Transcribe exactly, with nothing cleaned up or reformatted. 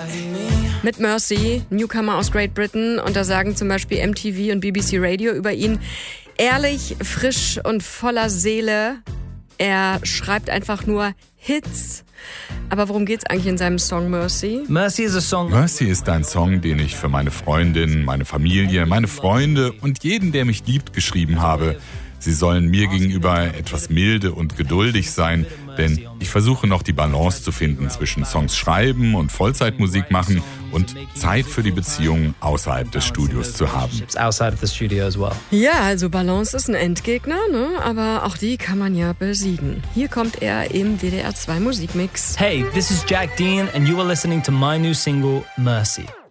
Mit Mercy, Newcomer aus Great Britain. Und da sagen zum Beispiel M T V und B B C Radio über ihn: ehrlich, frisch und voller Seele. Er schreibt einfach nur Hits. Aber worum geht's eigentlich in seinem Song Mercy? Mercy is a song. Mercy ist ein Song, den ich für meine Freundin, meine Familie, meine Freunde und jeden, der mich liebt, geschrieben habe. Sie sollen mir gegenüber etwas milde und geduldig sein, denn ich versuche noch die Balance zu finden zwischen Songs schreiben und Vollzeitmusik machen und Zeit für die Beziehung außerhalb des Studios zu haben. Ja, also Balance ist ein Endgegner, ne? Aber auch die kann man ja besiegen. Hier kommt er im W D R zwei Musikmix. Hey, this is Jack Dean and you are listening to my new single, Mercy.